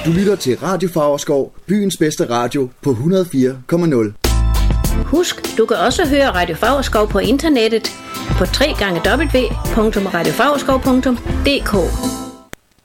Du lytter til Radio Favrskov, byens bedste radio på 104,0. Husk, du kan også høre Radio Favrskov på internettet på www.radiofavrskov.dk.